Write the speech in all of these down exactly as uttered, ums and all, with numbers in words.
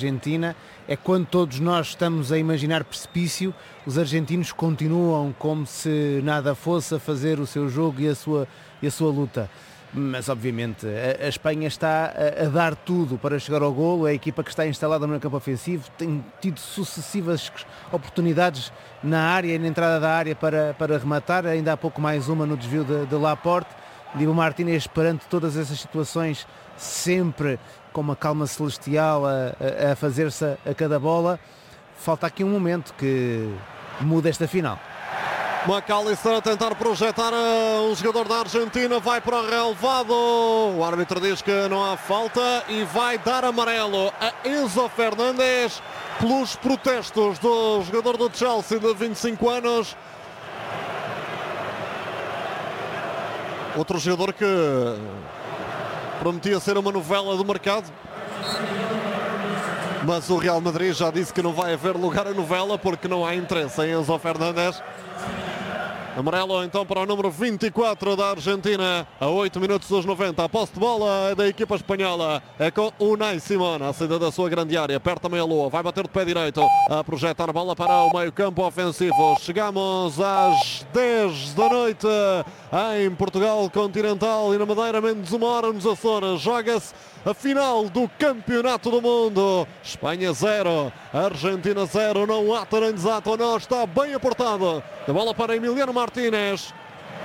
Argentina. É quando todos nós estamos a imaginar precipício, os argentinos continuam como se nada fosse a fazer o seu jogo e a sua, e a sua luta. Mas obviamente a, a Espanha está a, a dar tudo para chegar ao golo. É a equipa que está instalada no campo ofensivo, tem tido sucessivas oportunidades na área e na entrada da área para, para rematar, ainda há pouco mais uma no desvio de, de Laporte. Dibu Martínez, perante todas essas situações, sempre com uma calma celestial a, a, a fazer-se a, a cada bola. Falta aqui um momento que muda esta final. McAllister a tentar projetar um jogador da Argentina, vai para o relevado, o árbitro diz que não há falta e vai dar amarelo a Enzo Fernandes pelos protestos do jogador do Chelsea de vinte e cinco anos. Outro jogador que prometia ser uma novela do mercado, mas o Real Madrid já disse que não vai haver lugar a novela porque não há interesse em Enzo Fernandes. Amarelo então para o número vinte e quatro da Argentina, a oito minutos dos noventa. A posse de bola da equipa espanhola é com Unai Simón, a saída da sua grande área, perto da meia-lua, vai bater de pé direito, a projetar a bola para o meio-campo ofensivo. Chegamos às dez da noite em Portugal continental e na Madeira, menos uma hora nos Açores. Joga-se a final do Campeonato do Mundo. Espanha zero, Argentina zero. Não há Taranzato, não, está bem apertado. A bola para Emiliano Martínez.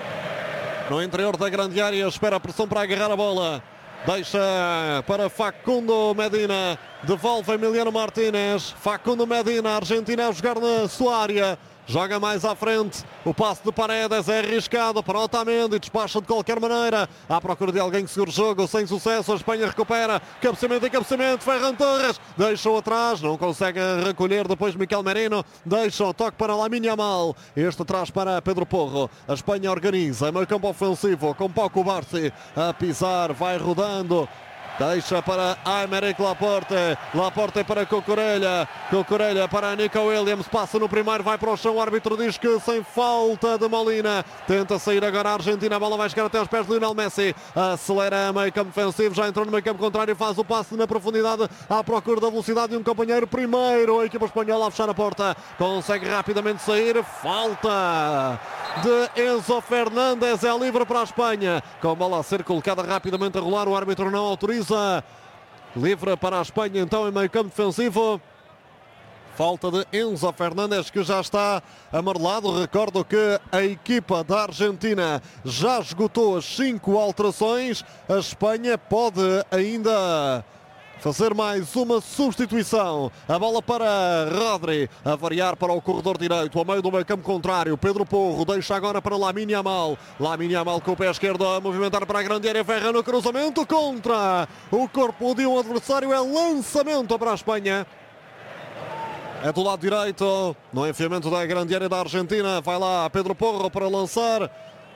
No interior da grande área, espera a pressão para agarrar a bola. Deixa para Facundo Medina. Devolve Emiliano Martínez. Facundo Medina, a Argentina a jogar na sua área. Joga mais à frente, o passe de Paredes é arriscado para Otamendi, despacha de qualquer maneira, à procura de alguém que segure o jogo, sem sucesso, a Espanha recupera, cabeceamento e cabeceamento, Ferran Torres, deixa-o atrás, não consegue recolher depois Mikel Merino, deixa o toque para Lamine Yamal, este traz para Pedro Porro, a Espanha organiza, meio campo ofensivo, com Pau Cubarsí a pisar, vai rodando, deixa para Aymeric Laporte. Laporte para Cucurella. Cucurella para Nico Williams. Passa no primeiro, vai para o chão. O árbitro diz que sem falta de Molina. Tenta sair agora a Argentina. A bola vai chegar até aos pés de Lionel Messi. Acelera meio campo ofensivo. Já entrou no meio campo contrário. Faz o passe na profundidade à procura da velocidade de um companheiro. Primeiro a equipa espanhola a fechar a porta. Consegue rapidamente sair. Falta de Enzo Fernandes. É livre para a Espanha. Com a bola a ser colocada rapidamente a rolar. O árbitro não autoriza. Livre para a Espanha então em meio campo defensivo. Falta de Enzo Fernandes, que já está amarelado. Recordo que a equipa da Argentina já esgotou as cinco alterações. A Espanha pode ainda fazer mais uma substituição. A bola para Rodri, a variar para o corredor direito, ao meio do meio campo contrário. Pedro Porro deixa agora para Lamine Yamal. Lamine Yamal com o pé esquerdo a movimentar para a grande área. Ferra no cruzamento contra o corpo de um adversário. É lançamento para a Espanha. É do lado direito, no enfiamento da grande área da Argentina. Vai lá Pedro Porro para lançar.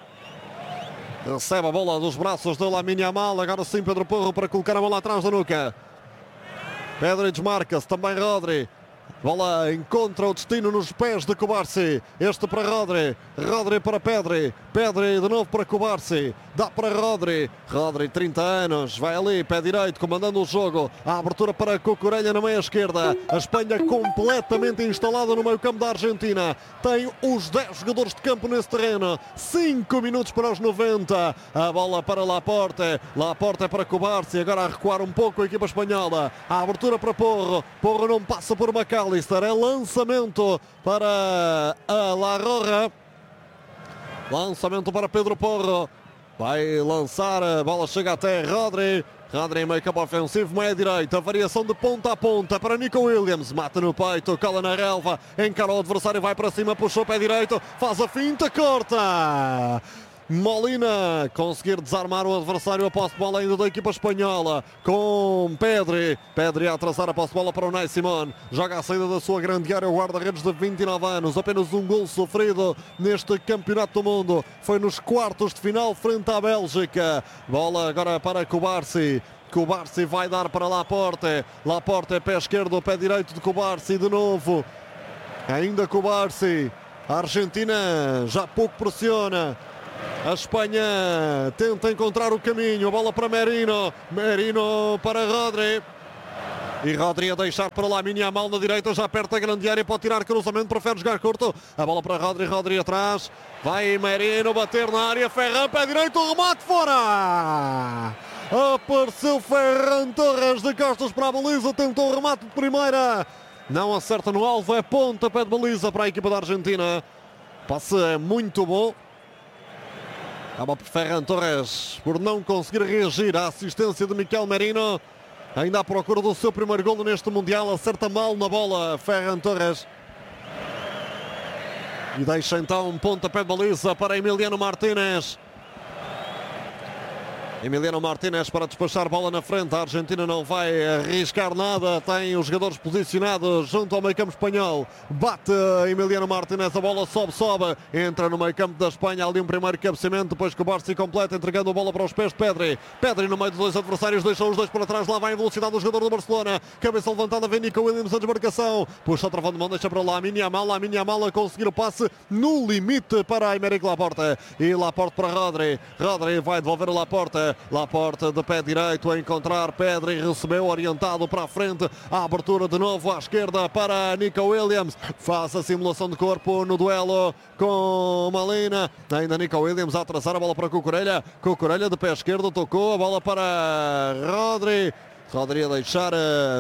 Recebe a bola dos braços de Lamine Yamal. Agora sim Pedro Porro para colocar a bola atrás da nuca. Pedri desmarca-se, também Rodri. Bola encontra o destino nos pés de Cubarsí. Este para Rodri. Rodri para Pedri. Pedri de novo para Cubarsí. Dá para Rodri. Rodri, trinta anos. Vai ali, pé direito, comandando o jogo. A abertura para Cucurella na meia esquerda. A Espanha completamente instalada no meio campo da Argentina. Tem os dez jogadores de campo nesse terreno. cinco minutos para os noventa. A bola para Laporte. Laporte para Cubarsí. Agora a recuar um pouco a equipa espanhola. A abertura para Porro. Porro não passa por McAllister. É lançamento para a La Roja. Lançamento para Pedro Porro. Vai lançar, a bola chega até Rodri. Rodri em meio campo ofensivo, meia direita. Variação de ponta a ponta para Nico Williams. Mata no peito, cola na relva. Encara o adversário, vai para cima, puxou o pé direito. Faz a finta, corta. Molina conseguir desarmar o adversário. A posse de bola ainda da equipa espanhola com Pedri. Pedri a atrasar a posse de bola para o Unai Simón. Joga a saída da sua grande área o guarda-redes de vinte e nove anos. Apenas um gol sofrido neste Campeonato do Mundo. Foi nos quartos de final frente à Bélgica. Bola agora para Cubarsí. Cubarsí vai dar para Laporte. Laporte, pé esquerdo, pé direito de Cubarsí de novo. Ainda Cubarsí. A Argentina já pouco pressiona. A Espanha tenta encontrar o caminho. A bola para Merino. Merino para Rodri. E Rodri a deixar para lá, Yamal na direita, já perto da grande área, pode tirar cruzamento, prefere jogar curto. A bola para Rodri, Rodri atrás. Vai Merino bater na área, Ferran, pé direito, remate fora! Apareceu Ferran Torres de costas para a baliza, tentou o remate de primeira. Não acerta no alvo, é pontapé de baliza para a equipa da Argentina. Passe é muito bom. Acaba por Ferran Torres por não conseguir reagir à assistência de Miquel Merino. Ainda à procura do seu primeiro golo neste Mundial. Acerta mal na bola Ferran Torres. E deixa então um pontapé de baliza para Emiliano Martínez. Emiliano Martínez para despachar bola na frente. A Argentina não vai arriscar nada. Tem os jogadores posicionados junto ao meio-campo espanhol. Bate Emiliano Martínez. A bola sobe, sobe. Entra no meio-campo da Espanha. Ali um primeiro cabeceamento. Depois que o Barça se completa, entregando a bola para os pés de Pedri. Pedri no meio dos dois adversários. Deixa os dois para trás. Lá vai em velocidade o jogador do Barcelona. Cabeça levantada. Vem Nico Williams a desmarcação. Puxa o travão de mão. Deixa para lá. Yamal. Yamal a conseguir o passe no limite para Aymeric Laporte. E Laporte para Rodri. Rodri vai devolver o Laporte. Laporte de pé direito a encontrar Pedri, recebeu orientado para a frente, a abertura de novo à esquerda para Nico Williams, faz a simulação de corpo no duelo com Molina, ainda Nico Williams a atrasar a bola para Cucurella, Cucurella de pé esquerdo, tocou a bola para Rodri, Rodri a deixar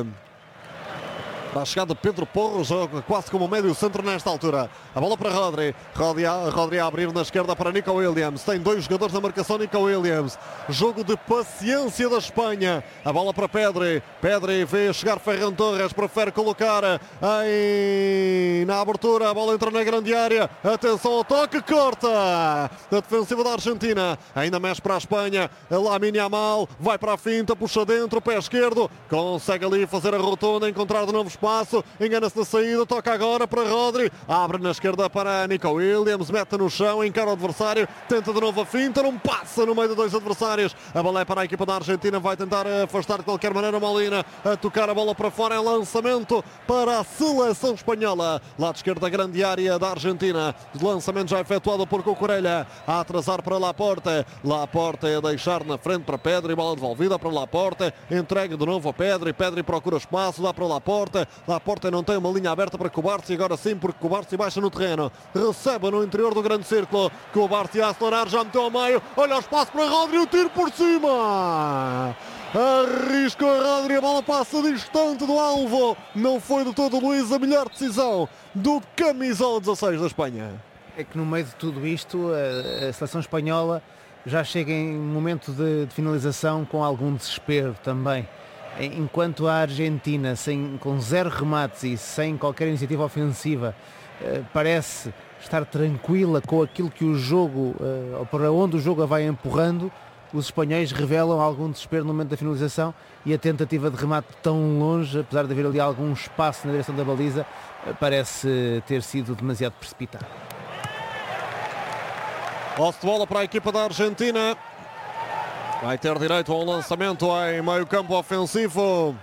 para a chegada de Pedro Porro, joga quase como médio centro nesta altura. A bola para Rodri. Rodri a, Rodri a abrir na esquerda para Nico Williams. Tem dois jogadores na marcação, Nico Williams. Jogo de paciência da Espanha. A bola para Pedri. Pedri vê chegar Ferran Torres, prefere colocar em... na abertura. A bola entra na grande área. Atenção ao toque, corta. A defensiva da Argentina. Ainda mexe para a Espanha. Lamine Yamal vai para a finta, puxa dentro, pé esquerdo. Consegue ali fazer a rotunda, encontrar de novo espaço, engana-se na saída, toca agora para Rodri, abre na esquerda para Nico Williams, mete no chão, encara o adversário, tenta de novo a finta, não passa no meio de dois adversários, a bola é para a equipa da Argentina, vai tentar afastar de qualquer maneira Molina, a tocar a bola para fora, é lançamento para a seleção espanhola, lado esquerdo da grande área da Argentina, lançamento já efetuado por Cucurella, a atrasar para Laporte, Laporte a deixar na frente para Pedri, bola devolvida para Laporte, entrega de novo a Pedri, Pedri procura espaço, dá para Laporte, Laporte não tem uma linha aberta para Cubarsí, agora sim, porque Cubarsí baixa no terreno, recebe no interior do grande círculo, Cubarsí a acelerar, já meteu ao meio, olha o espaço para Rodri, o tiro por cima, arrisca Rodri, a bola passa distante do alvo, não foi de todo Luís a melhor decisão do camisola dezasseis da Espanha. É que no meio de tudo isto a, a seleção espanhola já chega em um momento de, de finalização com algum desespero também. Enquanto a Argentina, sem, com zero remates e sem qualquer iniciativa ofensiva, eh, parece estar tranquila com aquilo que o jogo, eh, ou para onde o jogo a vai empurrando, os espanhóis revelam algum desespero no momento da finalização e a tentativa de remate tão longe, apesar de haver ali algum espaço na direção da baliza, eh, parece ter sido demasiado precipitado. Posse de bola para a equipa da Argentina. Vai ter direito a um lançamento em meio campo ofensivo.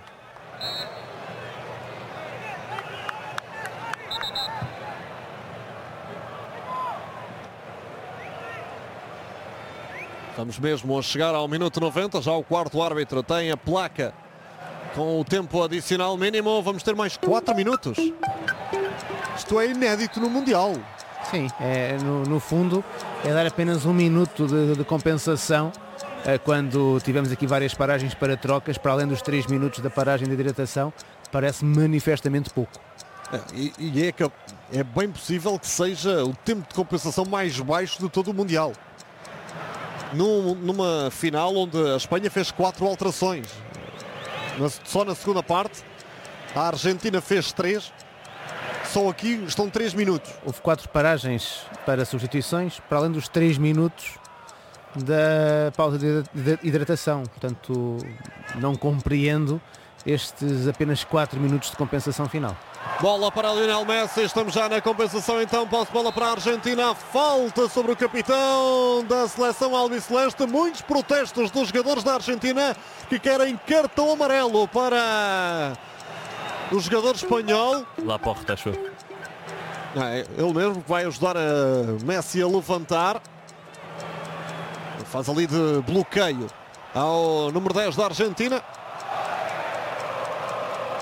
Estamos mesmo a chegar ao minuto noventa. Já o quarto árbitro tem a placa com o tempo adicional mínimo. Vamos ter mais quatro minutos. Isto é inédito no Mundial. Sim, é, no, no fundo é dar apenas um minuto de, de compensação. Quando tivemos aqui várias paragens para trocas, para além dos três minutos da paragem de hidratação, parece manifestamente pouco. É, e e é, que é bem possível que seja o tempo de compensação mais baixo de todo o Mundial. Num, numa final onde a Espanha fez quatro alterações. Só na segunda parte, a Argentina fez três. Só aqui estão três minutos. Houve quatro paragens para substituições, para além dos três minutos da pausa de hidratação, portanto não compreendo estes apenas quatro minutos de compensação final. Bola para Lionel Messi, estamos já na compensação então, posse bola para a Argentina, falta sobre o capitão da seleção albiceleste, muitos protestos dos jogadores da Argentina que querem cartão amarelo para o jogador espanhol. Laporte, acho. É, ele mesmo vai ajudar a Messi a levantar. Faz ali de bloqueio ao número dez da Argentina.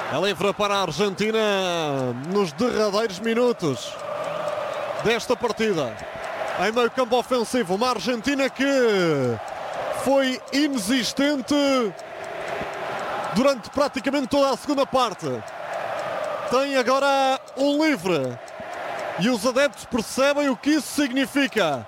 É livre para a Argentina nos derradeiros minutos desta partida. Em meio campo ofensivo, uma Argentina que foi inexistente durante praticamente toda a segunda parte. Tem agora um livre e os adeptos percebem o que isso significa.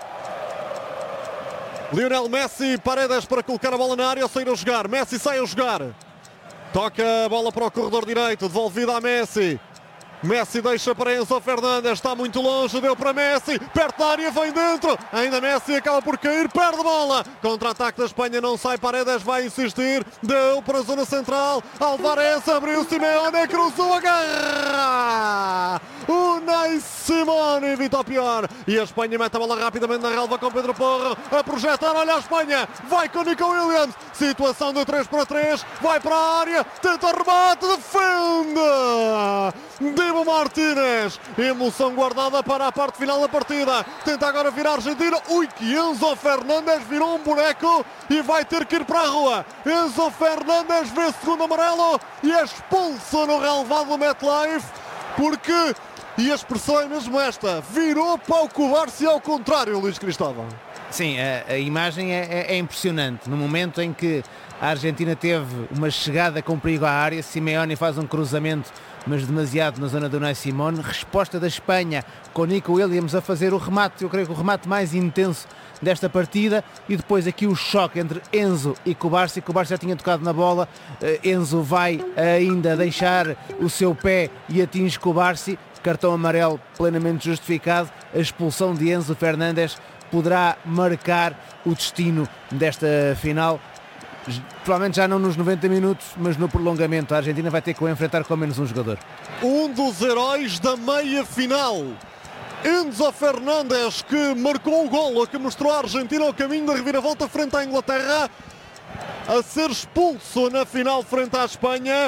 Lionel Messi, Paredes para colocar a bola na área ou sair a jogar. Messi sai a jogar. Toca a bola para o corredor direito, devolvida a Messi. Messi deixa para Enzo Fernandes, está muito longe, deu para Messi, perto da área, vem dentro, ainda Messi acaba por cair, perde a bola, contra-ataque da Espanha, não sai, Paredes vai insistir, deu para a zona central, Alvarez abriu, Simeone cruzou a garra, Unai Simone evita o pior, e a Espanha mete a bola rapidamente na relva com Pedro Porro, a projetar, olha a Espanha, vai com Nico Williams, situação de três para três, vai para a área, tenta o remate, defende! Dibu Martínez, emoção guardada para a parte final da partida, tenta agora virar a Argentina, ui que Enzo Fernandes virou um boneco e vai ter que ir para a rua. Enzo Fernandes vê segundo amarelo e é expulso no relevado do MetLife, porque, e a expressão é mesmo esta, virou para o Cubarsí ao contrário, Luís Cristóvão. Sim, a, a imagem é, é, é impressionante. No momento em que a Argentina teve uma chegada com perigo à área, Simeone faz um cruzamento, mas demasiado na zona do Unai Simone. Resposta da Espanha com Nico Williams a fazer o remate, eu creio que o remate mais intenso desta partida, e depois aqui o choque entre Enzo e Cubarsí. Cubarsí já tinha tocado na bola, Enzo vai ainda deixar o seu pé e atinge Cubarsí, cartão amarelo plenamente justificado. A expulsão de Enzo Fernandes poderá marcar o destino desta final. Provavelmente já não nos noventa minutos, mas no prolongamento a Argentina vai ter que o enfrentar com menos um jogador. Um dos heróis da meia-final, Enzo Fernandes, que marcou o golo, que mostrou a Argentina o caminho da reviravolta frente à Inglaterra, a ser expulso na final frente à Espanha.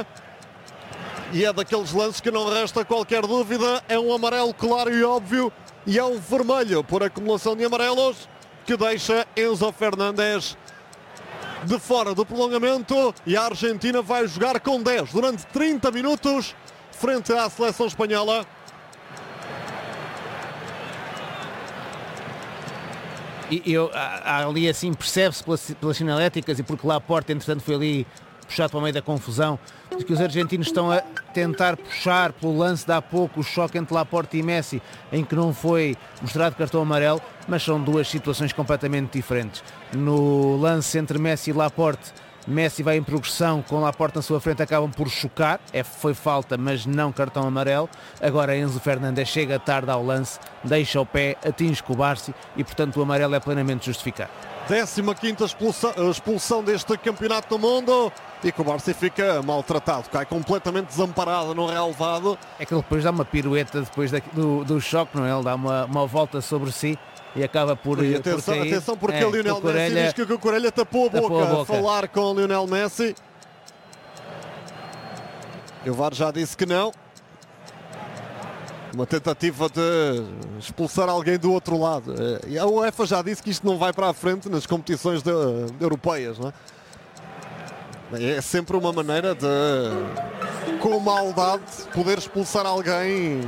E é daqueles lances que não resta qualquer dúvida, é um amarelo claro e óbvio, e é um vermelho por acumulação de amarelos, que deixa Enzo Fernandes de fora do prolongamento, e a Argentina vai jogar com dez durante trinta minutos frente à seleção espanhola. E eu, ali assim percebe-se pelas, pelas sinaléticas, e porque lá a porta entretanto foi ali puxado para o meio da confusão, de que os argentinos estão a tentar puxar pelo lance de há pouco, o choque entre Laporte e Messi, em que não foi mostrado cartão amarelo, mas são duas situações completamente diferentes. No lance entre Messi e Laporte, Messi vai em progressão, com Laporte na sua frente, acabam por chocar, é, foi falta, mas não cartão amarelo. Agora Enzo Fernandes chega tarde ao lance, deixa o pé, atinge Cubarsí e portanto o amarelo é plenamente justificado. décima quinta expulsão, expulsão deste campeonato do mundo, e Cubarsí fica maltratado, cai completamente desamparado no relevado. É que ele depois dá uma pirueta depois da, do, do choque, não é? Ele dá uma, uma volta sobre si e acaba por, e atenção, por cair. Atenção, porque é, o Lionel Messi Corelha, diz que o Cucurella tapou a boca, tapou a boca a falar com o Lionel Messi. E o V A R já disse que não. Uma tentativa de expulsar alguém do outro lado. E a UEFA já disse que isto não vai para a frente nas competições de, de europeias, não é? É sempre uma maneira de, com maldade, poder expulsar alguém.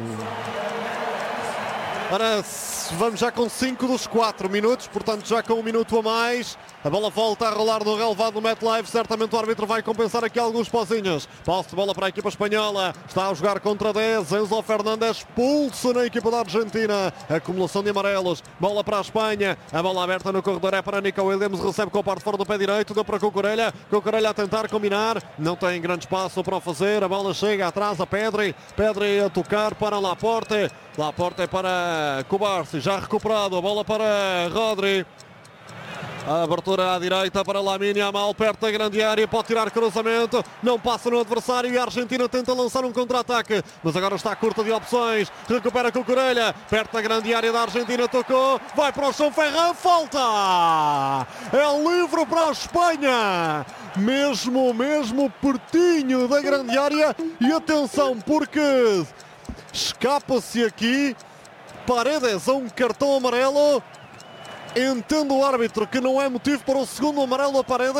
Ora, vamos já com cinco dos quatro minutos, portanto já com um minuto a mais. A bola volta a rolar no relevado do MetLife. Certamente o árbitro vai compensar aqui alguns pozinhos. Posse de bola para a equipa espanhola. Está a jogar contra dez. Enzo Fernandes expulso na equipa da Argentina. Acumulação de amarelos. Bola para a Espanha. A bola aberta no corredor é para Nico Williams. Recebe com a parte fora do pé direito. Deu para Cucurella. Cucurella a tentar combinar. Não tem grande espaço para o fazer. A bola chega atrás a Pedri. Pedri a tocar para Laporte. Laporte para Cubarsí. Já recuperado. A bola para Rodri. A abertura à direita para Lamine Yamal, perto da grande área, pode tirar cruzamento, não passa no adversário e a Argentina tenta lançar um contra-ataque, mas agora está curta de opções, recupera com Cucurella, perto da grande área da Argentina, tocou, vai para o chão, Ferran, falta! É livre para a Espanha, mesmo, mesmo pertinho da grande área, e atenção porque escapa-se aqui Paredes a um cartão amarelo. Entendo o árbitro que não é motivo para o segundo amarelo a Paredes,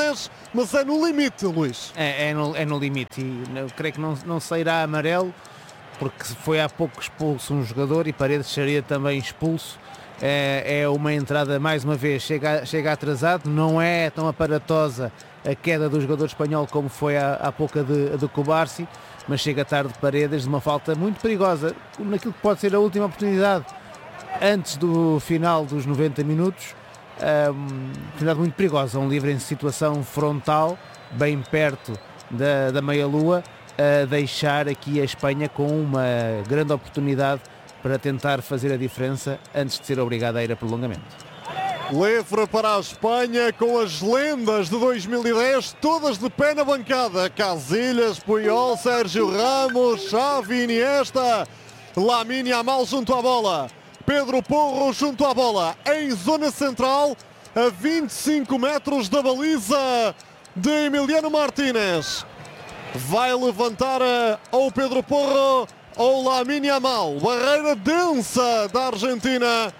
mas é no limite, Luís. É, é, no, é no limite e eu creio que não, não sairá amarelo, porque foi há pouco expulso um jogador e Paredes seria também expulso. É, é uma entrada, mais uma vez, chega, chega atrasado, não é tão aparatosa a queda do jogador espanhol como foi há, há pouco a de, a de Cubarsí, mas chega tarde Paredes de uma falta muito perigosa, naquilo que pode ser a última oportunidade antes do final dos noventa minutos. Um, oportunidade muito perigosa, um livre em situação frontal, bem perto da, da meia-lua, a deixar aqui a Espanha com uma grande oportunidade para tentar fazer a diferença antes de ser obrigada a ir a prolongamento. Livre para a Espanha, com as lendas de dois mil e dez todas de pé na bancada. Casillas, Puyol, Sérgio Ramos, Xavi, Iniesta, Lamine Yamal junto à bola, Pedro Porro junto à bola, em zona central, a vinte e cinco metros da baliza de Emiliano Martínez. Vai levantar ou Pedro Porro ou Lamine Yamal. Barreira densa da Argentina.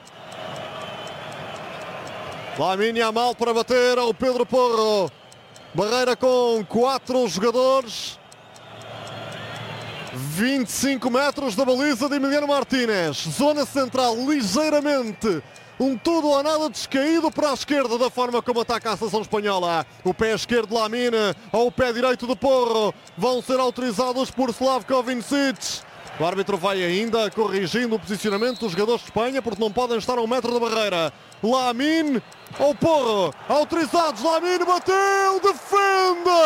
Lamine Yamal para bater ao Pedro Porro. Barreira com quatro jogadores. vinte e cinco metros da baliza de Emiliano Martínez. Zona central ligeiramente. Um tudo ou nada descaído para a esquerda da forma como ataca a seleção espanhola. O pé esquerdo de Lamine ou o pé direito de Porro vão ser autorizados por Slavko Vincic. O árbitro vai ainda corrigindo o posicionamento dos jogadores de Espanha porque não podem estar a um metro da barreira. Lamine ou Porro, autorizados, Lamine bateu, defende!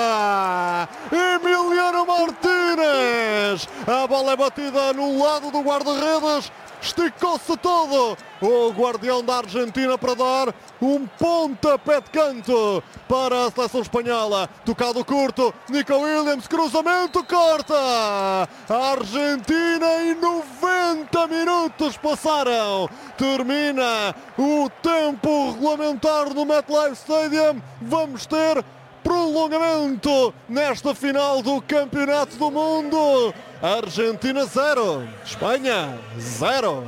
Emiliano Martínez! A bola é batida no lado do guarda-redes, esticou-se todo o guardião da Argentina para dar um pontapé de canto para a seleção espanhola. Tocado curto, Nico Williams, cruzamento, corta! A Argentina em noventa minutos passaram. Termina o tempo regulamentar no MetLife Stadium. Vamos ter prolongamento nesta final do Campeonato do Mundo. Argentina zero, Espanha zero.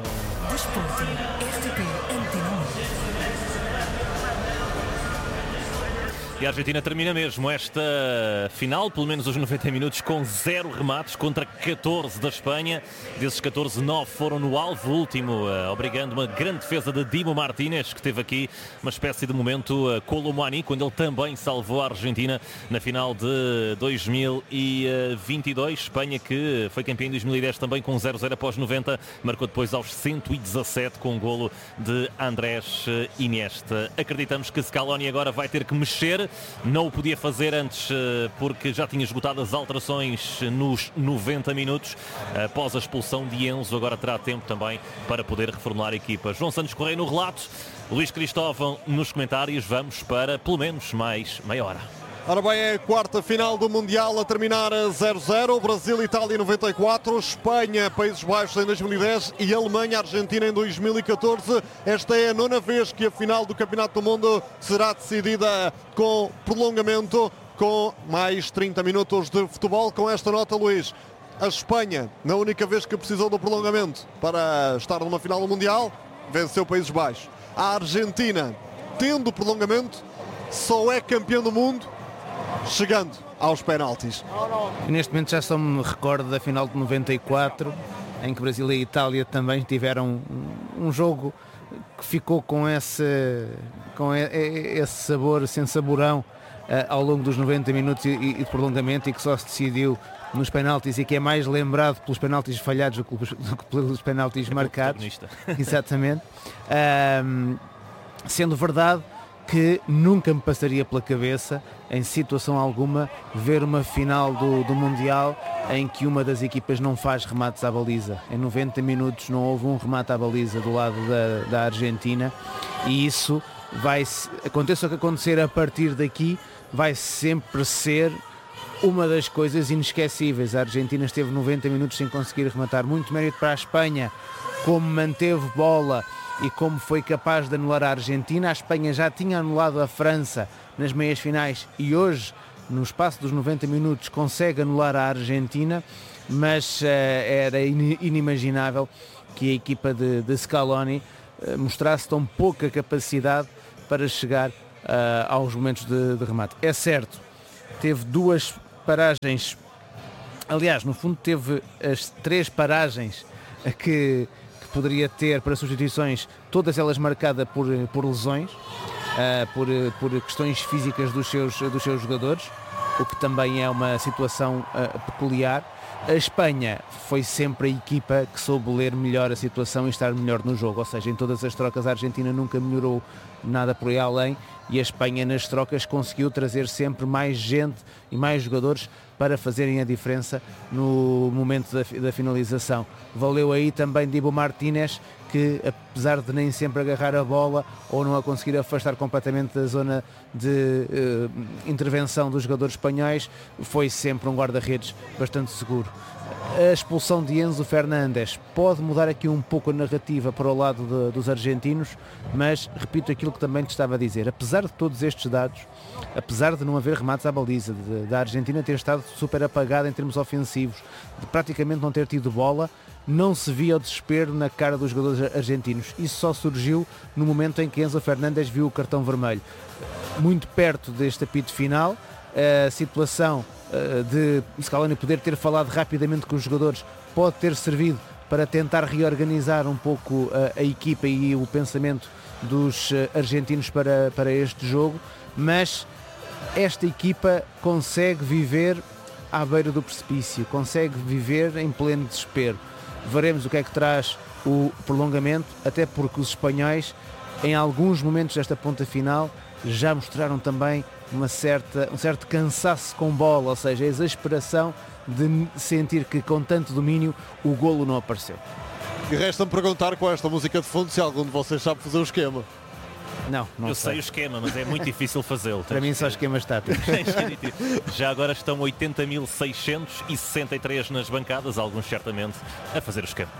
E a Argentina termina mesmo esta final, pelo menos os noventa minutos, com zero remates contra catorze da Espanha. Desses catorze, nove foram no alvo, último, uh, obrigando uma grande defesa de Dibu Martínez, que teve aqui uma espécie de momento uh, Colomani, quando ele também salvou a Argentina na final de dois mil e vinte e dois. Espanha, que foi campeã em dois mil e dez também com zero a zero após noventa, marcou depois aos cento e dezassete com o golo de Andrés Iniesta. Acreditamos que Scaloni agora vai ter que mexer. Não o podia fazer antes porque já tinha esgotado as alterações nos noventa minutos. Após a expulsão de Enzo, agora terá tempo também para poder reformular a equipa. João Santos Correia no relato, Luís Cristóvão nos comentários. Vamos para pelo menos mais meia hora. Ora bem, é a quarta final do Mundial a terminar a zero a zero. Brasil, Itália em noventa e quatro, Espanha, Países Baixos em dois mil e dez e Alemanha, Argentina em dois mil e catorze. Esta é a nona vez que a final do Campeonato do Mundo será decidida com prolongamento, com mais trinta minutos de futebol. Com esta nota, Luís, a Espanha, na única vez que precisou do prolongamento para estar numa final do Mundial, venceu Países Baixos. A Argentina, tendo prolongamento, só é campeã do mundo chegando aos penaltis. E neste momento já só me recordo da final de noventa e quatro, em que Brasil e Itália também tiveram um, um jogo que ficou com esse, com esse sabor, sem saborão, uh, ao longo dos noventa minutos e, e de prolongamento, e que só se decidiu nos penaltis, e que é mais lembrado pelos penaltis falhados do que pelos, do que pelos penaltis é marcados. Exatamente. Um, sendo verdade que nunca me passaria pela cabeça, em situação alguma, ver uma final do, do Mundial em que uma das equipas não faz remates à baliza. Em noventa minutos não houve um remate à baliza do lado da, da Argentina, e isso vai, aconteça o que acontecer a partir daqui, vai sempre ser uma das coisas inesquecíveis. A Argentina esteve noventa minutos sem conseguir rematar. Muito mérito para a Espanha, como manteve bola e como foi capaz de anular a Argentina. A Espanha já tinha anulado a França nas meias finais e hoje, no espaço dos noventa minutos, consegue anular a Argentina, mas uh, era in- inimaginável que a equipa de, de Scaloni uh, mostrasse tão pouca capacidade para chegar aos momentos de, de remate. É certo, teve duas paragens, aliás, no fundo teve as três paragens que, que poderia ter para substituições, todas elas marcadas por, por lesões, uh, por, por questões físicas dos seus, dos seus jogadores, o que também é uma situação uh, peculiar. A Espanha foi sempre a equipa que soube ler melhor a situação e estar melhor no jogo, ou seja, em todas as trocas a Argentina nunca melhorou nada por aí além, e a Espanha nas trocas conseguiu trazer sempre mais gente e mais jogadores para fazerem a diferença no momento da, da finalização. Valeu aí também Dibu Martínez, que apesar de nem sempre agarrar a bola ou não a conseguir afastar completamente da zona de uh, intervenção dos jogadores espanhóis, foi sempre um guarda-redes bastante seguro. A expulsão de Enzo Fernández pode mudar aqui um pouco a narrativa para o lado de, dos argentinos, mas repito aquilo que também te estava a dizer, apesar de todos estes dados, apesar de não haver remates à baliza, de, da Argentina ter estado super apagada em termos ofensivos, de praticamente não ter tido bola, não se via o desespero na cara dos jogadores argentinos. Isso só surgiu no momento em que Enzo Fernández viu o cartão vermelho. Muito perto deste apito final, a situação de Scaloni poder ter falado rapidamente com os jogadores pode ter servido para tentar reorganizar um pouco a, a equipa e o pensamento dos argentinos para, para este jogo, mas esta equipa consegue viver à beira do precipício, consegue viver em pleno desespero. Veremos o que é que traz o prolongamento, até porque os espanhóis em alguns momentos desta ponta final já mostraram também uma certa, um certo cansaço com bola, ou seja, a exasperação de sentir que com tanto domínio o golo não apareceu. E resta-me perguntar com esta música de fundo se algum de vocês sabe fazer o esquema. Não, não Eu sei. sei o esquema, mas é muito difícil fazê-lo. Para mim só esquemas táticos. Já agora estão oitenta mil seiscentos e sessenta e três nas bancadas, alguns certamente a fazer o esquema.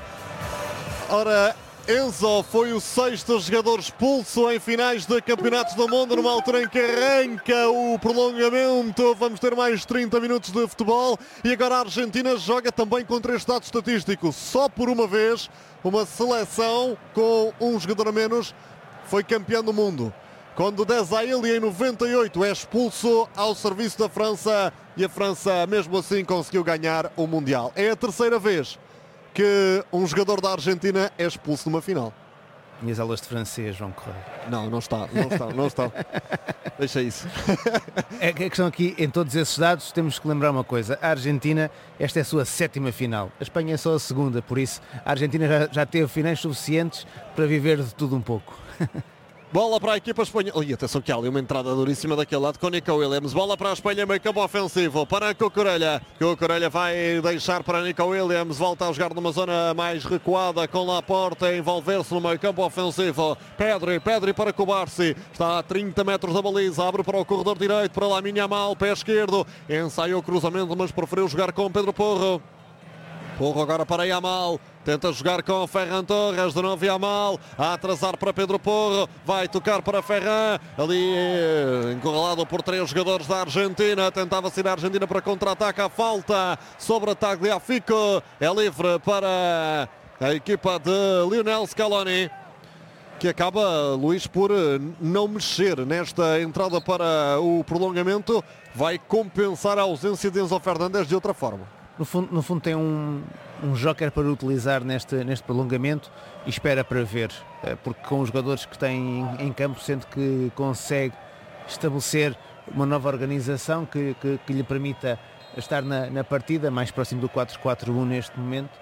Ora, Enzo foi o sexto jogador expulso em finais de campeonatos do mundo, numa altura em que arranca o prolongamento. Vamos ter mais trinta minutos de futebol e agora a Argentina joga também contra este dado estatístico. Só por uma vez uma seleção com um jogador a menos foi campeão do mundo. Quando Desailly em noventa e oito é expulso ao serviço da França e a França mesmo assim conseguiu ganhar o Mundial. É a terceira vez que um jogador da Argentina é expulso numa final. Minhas aulas de francês, João Correia. Não, não está, não está, não está. Deixa isso. É que a questão aqui, em todos esses dados, temos que lembrar uma coisa. A Argentina, esta é a sua sétima final. A Espanha é só a segunda, por isso a Argentina já, já teve finais suficientes para viver de tudo um pouco. Bola para a equipa espanhola. E atenção que há ali uma entrada duríssima daquele lado com Nico Williams. Bola para a Espanha, meio campo ofensivo. Para Cucurella. Cucurella vai deixar para Nico Williams. Volta a jogar numa zona mais recuada com Laporte a envolver-se no meio campo ofensivo. Pedri, Pedri para Cubarsi. Está a trinta metros da baliza. Abre para o corredor direito. Para Lamine Yamal, pé esquerdo. Ensaiou o cruzamento, mas preferiu jogar com Pedro Porro. Porro agora para Yamal. Tenta jogar com Ferran Torres, de novo Yamal, a atrasar para Pedro Porro, vai tocar para Ferran, ali encurralado por três jogadores da Argentina, tentava sair a Argentina para contra-ataque, a falta sobre a Tagliafico, é livre para a equipa de Lionel Scaloni, que acaba, Luís, por não mexer nesta entrada para o prolongamento, vai compensar a ausência de Enzo Fernández de outra forma. No fundo, no fundo tem um, um joker para utilizar neste, neste prolongamento e espera para ver, porque com os jogadores que tem em, em campo sente que consegue estabelecer uma nova organização que, que, que lhe permita estar na, na partida, mais próximo do quatro quatro um neste momento,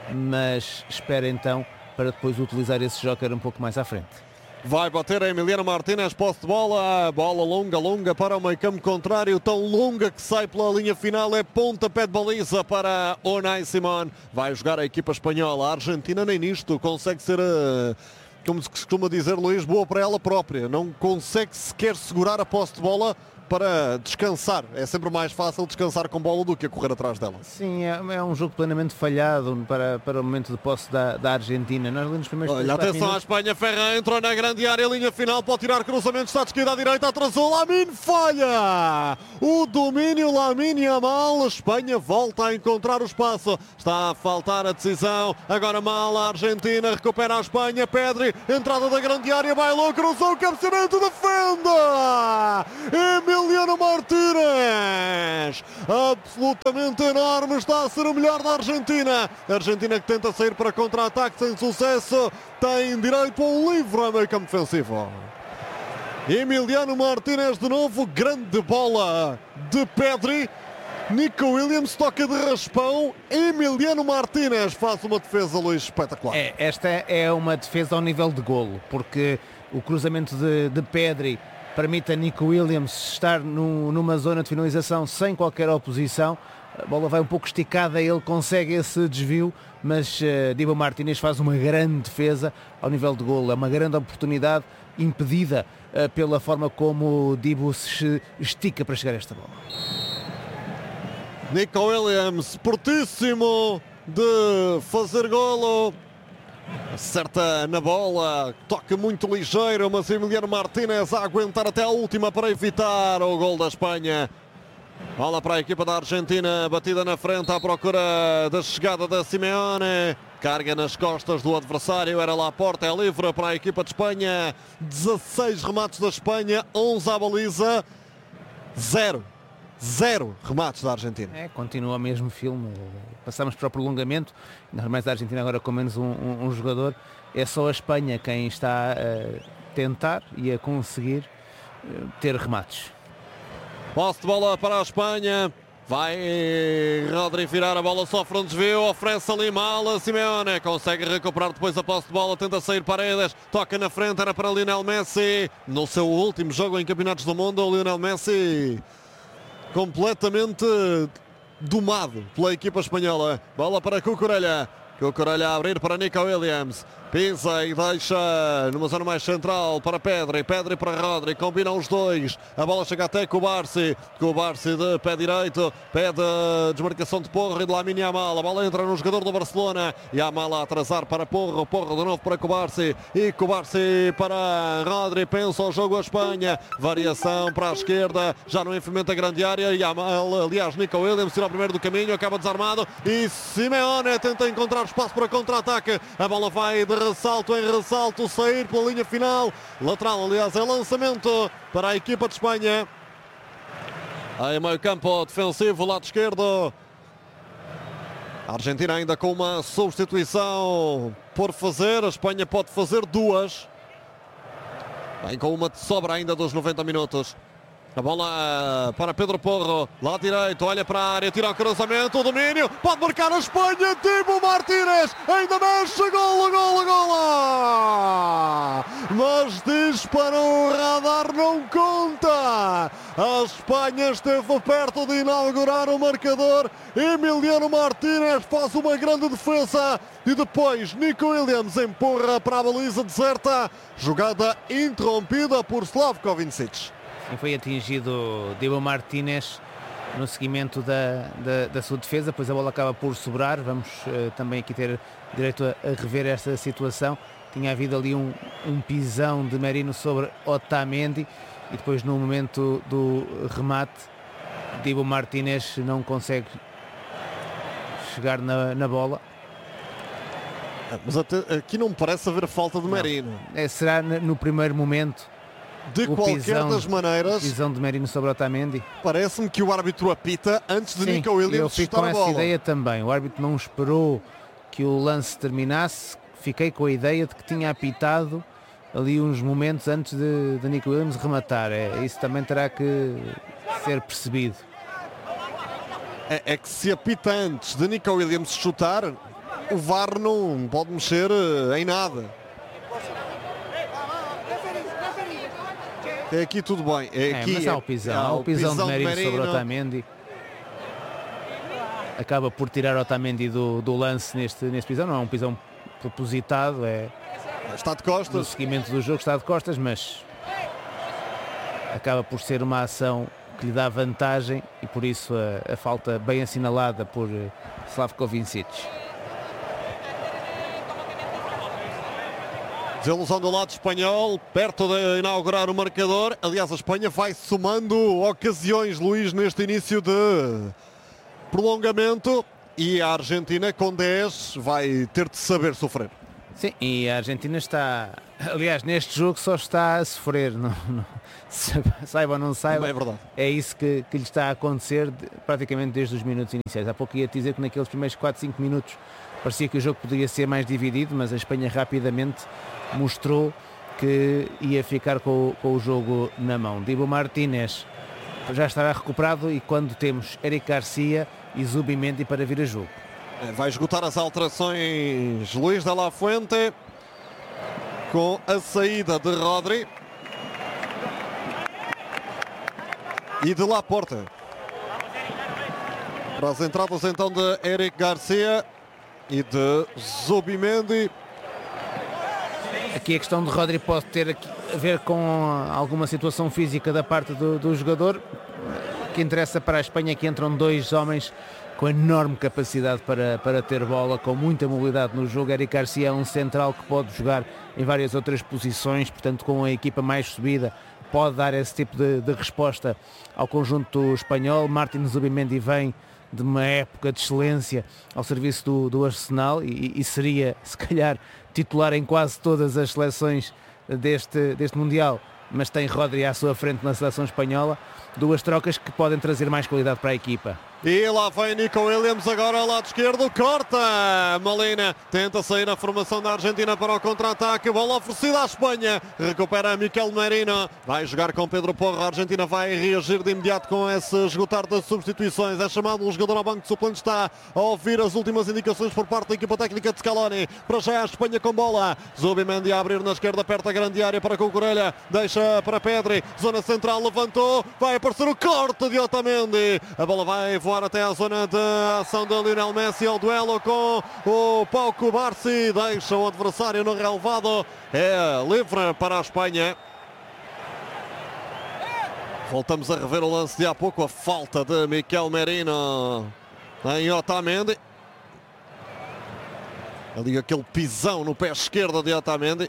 mas espera então para depois utilizar esse joker um pouco mais à frente. Vai bater a Emiliano Martínez, posse de bola, bola longa, longa para o meio campo contrário, tão longa que sai pela linha final, é pontapé de baliza para Unai Simón. Vai jogar a equipa espanhola, a Argentina nem nisto consegue ser, como se costuma dizer, Luís, boa para ela própria, não consegue sequer segurar a posse de bola para descansar. É sempre mais fácil descansar com bola do que a correr atrás dela. Sim, é, é um jogo plenamente falhado para, para o momento de posse da, da Argentina. Nós ali nos primeiros Olha, atenção à Espanha, Ferran entrou na grande área, linha final, pode tirar cruzamento, está de esquerda à direita, atrasou, Lamine falha! O domínio Lamine Yamal, a Espanha volta a encontrar o espaço, está a faltar a decisão, agora mal a Argentina, recupera a Espanha, Pedri, entrada da grande área, bailou, cruzou, o cabeceamento, defende! Emiliano Martínez, absolutamente enorme, está a ser o melhor da Argentina, a Argentina que tenta sair para contra-ataque sem sucesso, tem direito a um livre a meio campo defensivo. Emiliano Martínez de novo, grande bola de Pedri, Nico Williams toca de raspão, Emiliano Martínez faz uma defesa, Luís, espetacular. É, esta é uma defesa ao nível de golo, porque o cruzamento de, de Pedri permite a Nico Williams estar no, numa zona de finalização sem qualquer oposição. A bola vai um pouco esticada, ele consegue esse desvio, mas uh, Dibu Martínez faz uma grande defesa ao nível de golo. É uma grande oportunidade impedida uh, pela forma como Dibu se estica para chegar a esta bola. Nico Williams, fortíssimo de fazer golo. Acerta na bola, toque muito ligeiro, mas Emiliano Martínez a aguentar até a última para evitar o gol da Espanha. Bola para a equipa da Argentina, batida na frente à procura da chegada da Simeone. Carga nas costas do adversário, era lá a porta, é livre para a equipa de Espanha. dezasseis remates da Espanha, onze à baliza, zero. Zero remates da Argentina. É, continua o mesmo filme. Passamos para o prolongamento, ainda mais da Argentina agora com menos um, um, um jogador. É só a Espanha quem está a tentar e a conseguir ter remates. Posse de bola para a Espanha. Vai Rodri virar a bola, sofre um desvio, oferece ali mal a Simeone, consegue recuperar depois a posse de bola, tenta sair Paredes, toca na frente, era para Lionel Messi. No seu último jogo em Campeonatos do Mundo, o Lionel Messi completamente domado pela equipa espanhola. Bola para Cucurella. Cucurella a abrir para Nico Williams. Pisa e deixa numa zona mais central para Pedri. Pedri para Rodri. Combinam os dois. A bola chega até Cubarsí. Cubarsí de pé direito. Pede desmarcação de Porro e de Lamine Yamal. A bola entra no jogador do Barcelona. Yamal a atrasar para Porro. Porro de novo para Cubarsí. E Cubarsí para Rodri. Pensa o jogo a Espanha. Variação para a esquerda. Já no enfiamento da grande área. Yamal, aliás, Nico Williams tira o primeiro do caminho. Acaba desarmado. E Simeone tenta encontrar espaço para contra-ataque. A bola vai de ressalto em ressalto, sair pela linha final. Lateral, aliás, é lançamento para a equipa de Espanha. Aí meio campo defensivo, lado esquerdo. A Argentina ainda com uma substituição por fazer. A Espanha pode fazer duas. Bem, com uma de sobra ainda dos noventa minutos. A bola para Pedro Porro, lado direito, olha para a área, tira o cruzamento, o domínio, pode marcar a Espanha, Dibu Martínez, ainda mexe, golo, golo, golo! Mas disparou, o radar não conta! A Espanha esteve perto de inaugurar o marcador, Emiliano Martínez faz uma grande defesa e depois Nico Williams empurra para a baliza deserta, jogada interrompida por Slavko Vincic. E foi atingido Dibu Martínez no seguimento da, da, da sua defesa, pois a bola acaba por sobrar. Vamos uh, também aqui ter direito a, a rever esta situação. Tinha havido ali um, um pisão de Merino sobre Otamendi e depois no momento do remate Dibu Martínez não consegue chegar na, na bola. Mas até aqui não me parece haver falta de Merino. É, será no primeiro momento. De o qualquer pisão, das maneiras, pisão de Merino sobre Otamendi. Parece-me que o árbitro apita antes de Sim, Nico Williams eu fico chutar com a essa bola. ideia também. O árbitro não esperou que o lance terminasse. Fiquei com a ideia de que tinha apitado ali uns momentos antes de, de Nico Williams rematar. É, isso também terá que ser percebido. É, é que se apita antes de Nico Williams chutar, o V A R não pode mexer em nada. É aqui tudo bem. É, É, aqui, mas há o pisão, há o pisão, pisão de Merino, Merino sobre Otamendi. Acaba por tirar Otamendi do, do lance neste, neste pisão. Não é um pisão propositado, é está de costas. No seguimento do jogo está de costas, mas acaba por ser uma ação que lhe dá vantagem e por isso a, a falta bem assinalada por Slavko Vincic. Desilusão do lado espanhol, perto de inaugurar o marcador. Aliás, a Espanha vai somando ocasiões, Luís, neste início de prolongamento, e a Argentina com dez vai ter de saber sofrer. Sim, e a Argentina está, aliás, neste jogo só está a sofrer, não, não, saiba ou não saiba, é verdade. É isso que, que lhe está a acontecer de, praticamente desde os minutos iniciais. Há pouco ia dizer que naqueles primeiros quatro, cinco minutos parecia que o jogo poderia ser mais dividido, mas a Espanha rapidamente mostrou que ia ficar com, com o jogo na mão. Dibu Martínez já estará recuperado e quando temos Eric Garcia e Zubimendi para vir a jogo. Vai esgotar as alterações Luís de la Fuente com a saída de Rodri e de Laporte. Para as entradas então de Eric Garcia e de Zubimendi. Aqui a questão de Rodri pode ter a ver com alguma situação física da parte do, do jogador. O que interessa para a Espanha é que entram dois homens com enorme capacidade para, para ter bola, com muita mobilidade no jogo. Eric Garcia é um central que pode jogar em várias outras posições, portanto com a equipa mais subida pode dar esse tipo de, de resposta ao conjunto espanhol. Martín Zubimendi vem de uma época de excelência ao serviço do, do Arsenal e, e seria, se calhar, titular em quase todas as seleções deste, deste Mundial, mas tem Rodri à sua frente na seleção espanhola. Duas trocas que podem trazer mais qualidade para a equipa. E lá vem Nico Williams agora ao lado esquerdo, corta Molina, tenta sair a formação da Argentina para o contra-ataque, bola oferecida à Espanha, recupera Miquel Merino, vai jogar com Pedro Porro. A Argentina vai reagir de imediato com esse esgotar das substituições. É chamado um jogador ao banco de suplentes, está a ouvir as últimas indicações por parte da equipa técnica de Scaloni. Para já a Espanha com bola, Zubimendi a abrir na esquerda, perto da grande área para Cucurella, deixa para Pedri, zona central, levantou, vai aparecer o corte de Otamendi, a bola vai voar até a zona de ação de Lionel Messi, ao duelo com o Pau Cubarsí, deixa o adversário no relevado, é livre para a Espanha. Voltamos a rever o lance de há pouco, a falta de Miquel Merino em Otamendi, ali aquele pisão no pé esquerdo de Otamendi.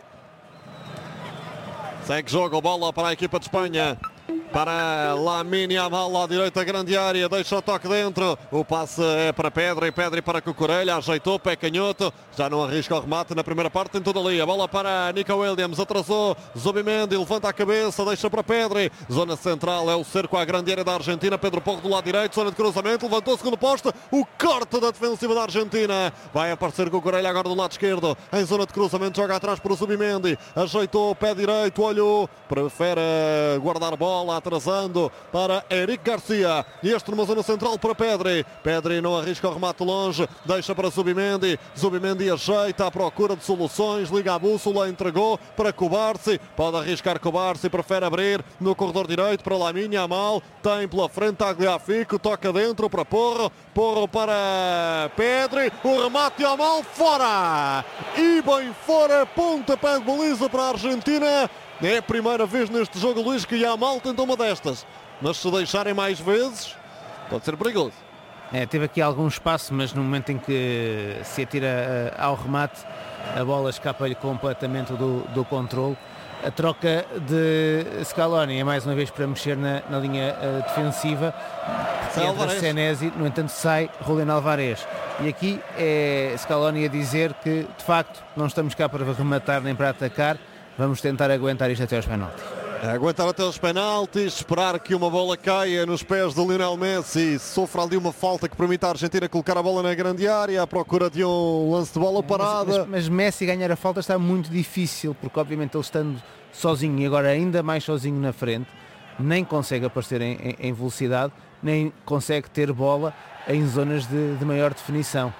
Segue jogo, bola para a equipa de Espanha, para Lamine Yamal, lá à direita, grande área, deixa o toque dentro, o passe é para Pedri, Pedri para Cucurella, ajeitou, pé canhoto, já não arrisca o remate na primeira parte, tem tudo ali, a bola para Nico Williams, atrasou Zubimendi, levanta a cabeça, deixa para Pedri, zona central, é o cerco à grande área da Argentina, Pedro Porro do lado direito, zona de cruzamento, levantou o segundo poste, o corte da defensiva da Argentina, vai aparecer Cucurella agora do lado esquerdo, em zona de cruzamento, joga atrás para o Zubimendi, ajeitou o pé direito, olhou, prefere guardar a bola, atrasando para Eric Garcia, e este numa zona central para Pedri, Pedri não arrisca o remate longe, deixa para Zubimendi, Zubimendi ajeita à procura de soluções, liga a bússola, entregou para Cubarsí, pode arriscar Cubarsí, prefere abrir no corredor direito para Lamine Yamal, tem pela frente Tagliafico, toca dentro para Porro, Porro para Pedri, o remate Yamal fora, e bem fora, pontapé de baliza para a Argentina. É a primeira vez neste jogo, Luís, que Yamal tenta uma destas, mas se deixarem mais vezes pode ser perigoso. É, teve aqui algum espaço, mas no momento em que se atira uh, ao remate, a bola escapa-lhe completamente do, do controle. A troca de Scaloni é mais uma vez para mexer na, na linha uh, defensiva. Entra Senesi, no entanto sai Julián Álvarez. E aqui é Scaloni a dizer que de facto não estamos cá para rematar nem para atacar, vamos tentar aguentar isto até aos penaltis. Aguentar até os penaltis, esperar que uma bola caia nos pés de Lionel Messi, sofra ali uma falta que permite à Argentina colocar a bola na grande área, à procura de um lance de bola parada. Mas, mas, mas Messi ganhar a falta está muito difícil, porque obviamente ele estando sozinho e agora ainda mais sozinho na frente, nem consegue aparecer em, em, em velocidade, nem consegue ter bola em zonas de, de maior definição.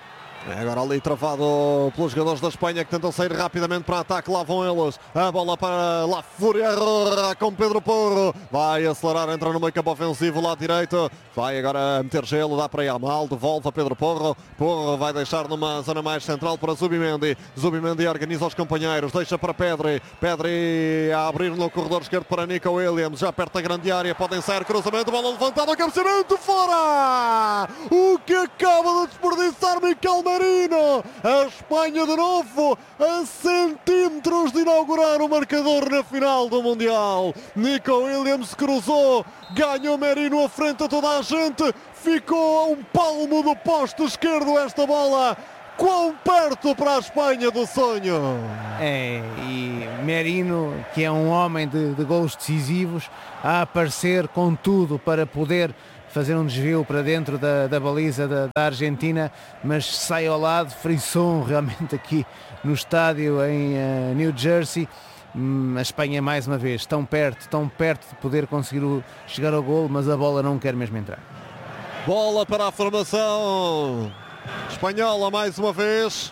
É agora ali travado pelos jogadores da Espanha que tentam sair rapidamente para ataque. Lá vão eles. A bola para La Fúria com Pedro Porro. Vai acelerar, entra no meio campo ofensivo, lado direito. Vai agora meter gelo, dá para Yamal. Devolve a Pedro Porro. Porro vai deixar numa zona mais central para Zubimendi. Zubimendi organiza os companheiros. Deixa para Pedri. Pedri a abrir no corredor esquerdo para Nico Williams. Já perto da grande área. Podem sair. Cruzamento. Bola levantada. Cabeceamento. Fora! O que acaba de desperdiçar Mikel Merino. A Espanha de novo a centímetros de inaugurar o marcador na final do Mundial. Nico Williams cruzou, ganhou Merino à frente a toda a gente, ficou a um palmo do poste esquerdo esta bola. Quão perto para a Espanha do sonho. É, e Merino, que é um homem de, de gols decisivos, a aparecer com tudo para poder fazer um desvio para dentro da, da baliza da, da Argentina, mas sai ao lado, frisson realmente aqui no estádio em uh, New Jersey. Hum, a Espanha mais uma vez tão perto, tão perto de poder conseguir o, chegar ao golo, mas a bola não quer mesmo entrar. Bola para a formação espanhola mais uma vez.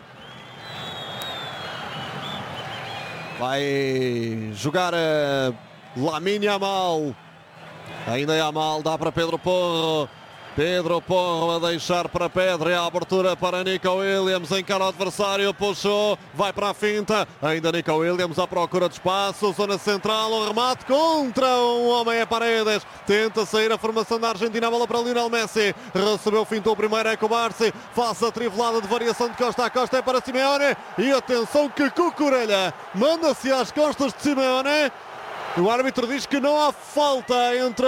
Vai jogar a Lamine Yamal. Ainda Yamal, dá para Pedro Porro. Pedro Porro a deixar para Pedri, a abertura para Nico Williams, encara o adversário, puxou, vai para a finta, ainda Nico Williams à procura de espaço, zona central, o remate contra um homem é Paredes, tenta sair a formação da Argentina, a bola para Lionel Messi, recebeu, fintou o primeiro, é Cubarsí, faça a trivelada de variação de costa a costa, é para Simeone, e atenção que Cucurella manda-se às costas de Simeone. O árbitro diz que não há falta entre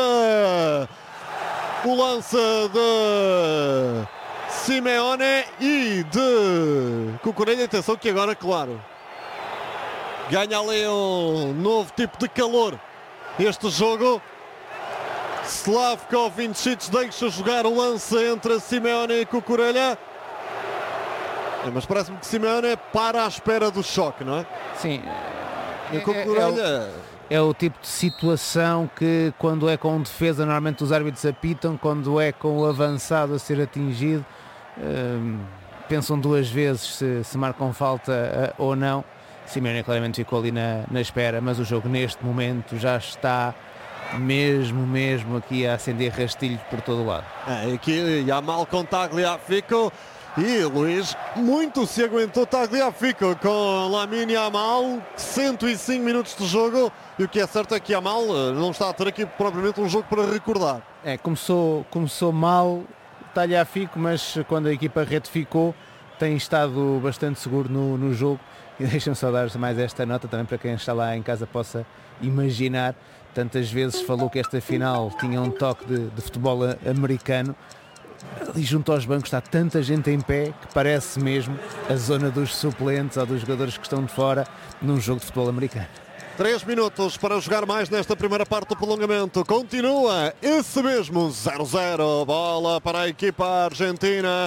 o lance de Simeone e de Cucurella. Atenção que agora, claro, ganha ali um novo tipo de calor este jogo. Slavko Vincic deixa jogar o lance entre Simeone e Cucurella. É, mas parece-me que Simeone para à espera do choque, não é? Sim. E Cucurella... É, é, é o tipo de situação que, quando é com defesa, normalmente os árbitros apitam, quando é com o avançado a ser atingido, hum, pensam duas vezes se, se marcam falta uh, ou não. Simeone claramente ficou ali na, na espera, mas o jogo neste momento já está mesmo, mesmo aqui a acender rastilhos por todo o lado. É, aqui Yamal com Tagliafico. E Luís, muito se aguentou Tagliafico com Lamine Yamal, cento e cinco minutos de jogo, e o que é certo é que Yamal não está a ter aqui propriamente um jogo para recordar. É, começou, começou mal Tagliafico, mas quando a equipa retificou tem estado bastante seguro no, no jogo, e deixam só dar mais esta nota também para quem está lá em casa possa imaginar. Tantas vezes falou que esta final tinha um toque de, de futebol americano. Ali junto aos bancos está tanta gente em pé que parece mesmo a zona dos suplentes ou dos jogadores que estão de fora num jogo de futebol americano. Três minutos para jogar mais nesta primeira parte do prolongamento. Continua esse mesmo zero zero. Bola para a equipa argentina.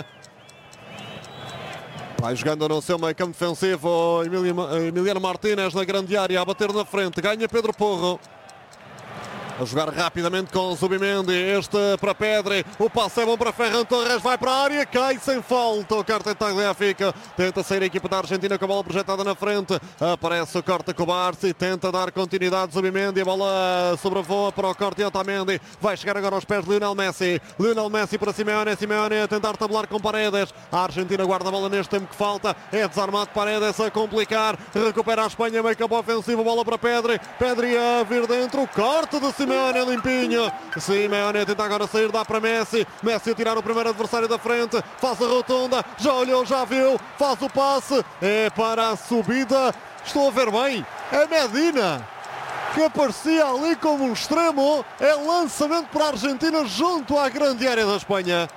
Vai jogando no seu meio campo defensivo Emiliano Martínez na grande área a bater na frente. Ganha Pedro Porro. A jogar rapidamente com Zubimendi, este para Pedri, o passe é bom para Ferran Torres, vai para a área, cai sem falta, o corte Tagliafico, tenta sair a equipa da Argentina com a bola projetada na frente, aparece o corte Cubarsí, tenta dar continuidade Zubimendi, a bola sobrevoa para o corte Otamendi, vai chegar agora aos pés de Lionel Messi, Lionel Messi para Simeone, Simeone a tentar tabular com Paredes, a Argentina guarda a bola neste tempo que falta, é desarmado Paredes a complicar, recupera a Espanha, meio campo ofensivo, bola para Pedri, Pedri a vir dentro, corte de Simeone. Simeone limpinho, Simeone tenta agora sair, dá para Messi, Messi a tirar o primeiro adversário da frente, faz a rotunda, já olhou, já viu, faz o passe, é para a subida, estou a ver bem, é Medina, que aparecia ali como um extremo, é lançamento para a Argentina junto à grande área da Espanha.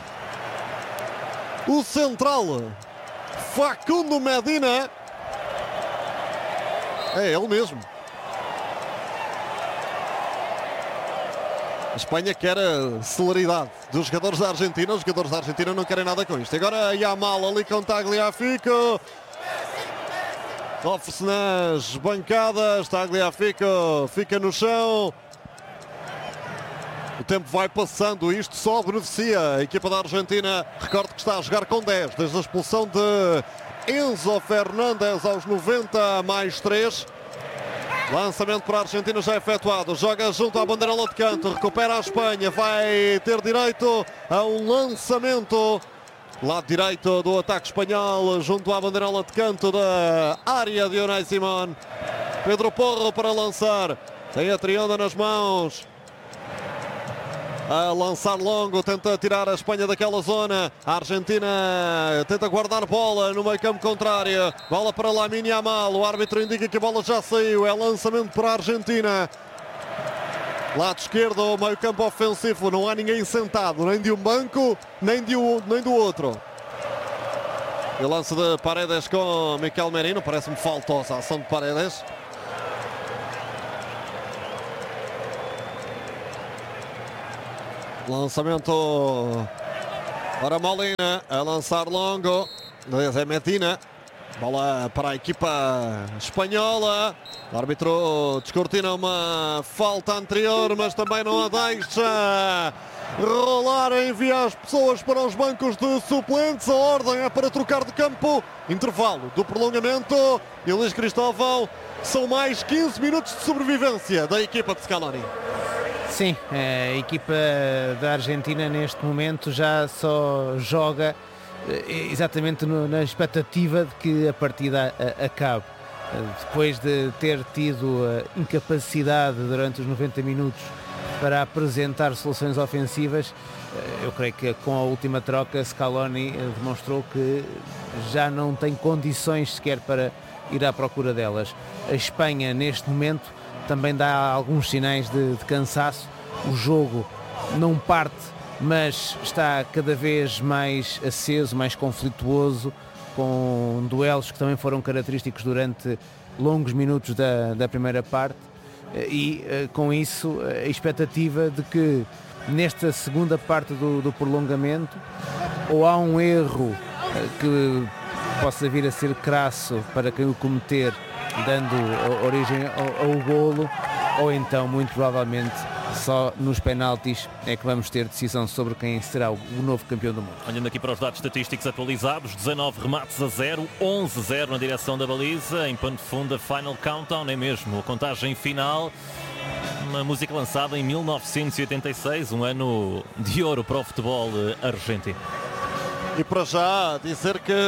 O central, Facundo Medina, é ele mesmo. A Espanha quer a celeridade dos jogadores da Argentina. Os jogadores da Argentina não querem nada com isto. Agora Yamal ali com Tagliafico. Oferece nas bancadas. Tagliafico fica no chão. tempo vai passando, isto só beneficia a equipa da Argentina. Recordo que está a jogar com dez, desde a expulsão de Enzo Fernandes aos noventa mais três. Lançamento para a Argentina já efetuado, joga junto à bandeirola de canto, recupera a Espanha, vai ter direito a um lançamento. Lado direito do ataque espanhol, junto à bandeirola de canto da área de Unai Simón. Pedro Porro para lançar, tem a trionda nas mãos. A lançar longo, tenta tirar a Espanha daquela zona. A Argentina tenta guardar bola no meio campo contrário. Bola para Lamine Yamal, o árbitro indica que a bola já saiu. É lançamento para a Argentina. Lado esquerdo, meio campo ofensivo. Não há ninguém sentado, nem de um banco, nem, de um, nem do outro. E o lance de Paredes com Mikel Merino. Parece-me faltosa a ação de Paredes. Lançamento para Molina, a lançar longo, Zé Medina, bola para a equipa espanhola, o árbitro descortina uma falta anterior, mas também não a deixa rolar, envia as pessoas para os bancos de suplentes, a ordem é para trocar de campo, intervalo do prolongamento, e Luís Cristóvão, são mais quinze minutos de sobrevivência da equipa de Scaloni. Sim, a equipa da Argentina neste momento já só joga exatamente no, na expectativa de que a partida acabe. Depois de ter tido a incapacidade durante os noventa minutos para apresentar soluções ofensivas, eu creio que com a última troca Scaloni demonstrou que já não tem condições sequer para ir à procura delas. A Espanha neste momento também dá alguns sinais de, de cansaço. O jogo não parte, mas está cada vez mais aceso, mais conflituoso, com duelos que também foram característicos durante longos minutos da, da primeira parte, e com isso a expectativa de que nesta segunda parte do, do prolongamento ou há um erro que possa vir a ser crasso para quem o cometer, dando origem ao, ao golo, ou então muito provavelmente só nos penaltis é que vamos ter decisão sobre quem será o novo campeão do mundo. Olhando aqui para os dados estatísticos atualizados, dezanove remates a zero, onze a zero na direção da baliza, em pano de fundo, Final Countdown, é mesmo a contagem final. Uma música lançada em mil novecentos e oitenta e seis, um ano de ouro para o futebol argentino. E para já dizer que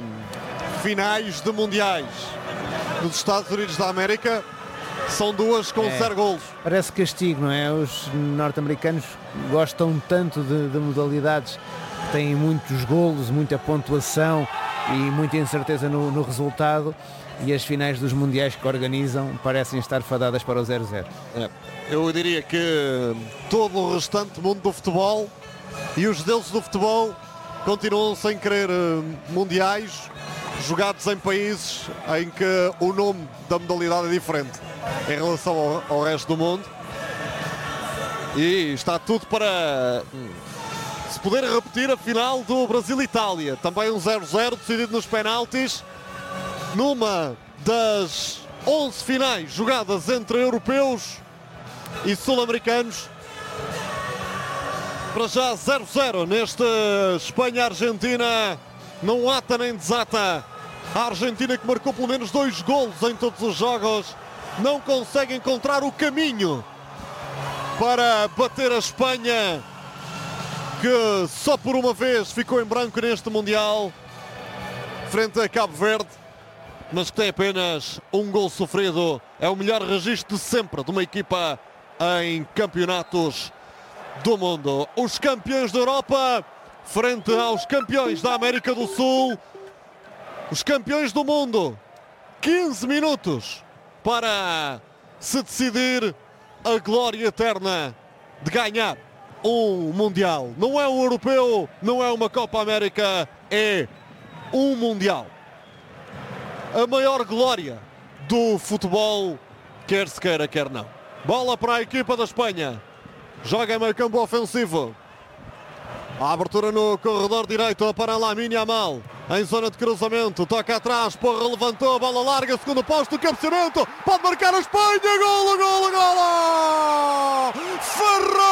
finais de mundiais nos Estados Unidos da América são duas com é, zero golos. Parece castigo, não é? Os norte-americanos gostam tanto de, de modalidades que têm muitos golos, muita pontuação e muita incerteza no, no resultado, e as finais dos mundiais que organizam parecem estar fadadas para o zero zero. É, eu diria que todo o restante mundo do futebol e os deuses do futebol continuam sem querer mundiais jogados em países em que o nome da modalidade é diferente em relação ao, ao resto do mundo, e está tudo para se poder repetir a final do Brasil-Itália, também um zero zero decidido nos penaltis, numa das onze finais jogadas entre europeus e sul-americanos. Para já zero zero neste Espanha-Argentina, não ata nem desata. A Argentina, que marcou pelo menos dois golos em todos os jogos, não consegue encontrar o caminho para bater a Espanha, que só por uma vez ficou em branco neste Mundial, frente a Cabo Verde, mas que tem apenas um gol sofrido. É o melhor registro de sempre de uma equipa em campeonatos do mundo. Os campeões da Europa frente aos campeões da América do Sul. Os campeões do mundo, quinze minutos para se decidir a glória eterna de ganhar um Mundial. Não é um europeu, não é uma Copa América, é um Mundial. A maior glória do futebol, quer se queira, quer não. Bola para a equipa da Espanha. Joga em meio campo ofensivo. A abertura no corredor direito para Lamine Yamal. Em zona de cruzamento, toca atrás, Porra levantou, a bola larga, segundo posto, cabeceamento, pode marcar a Espanha, golo, golo, golo! Ferran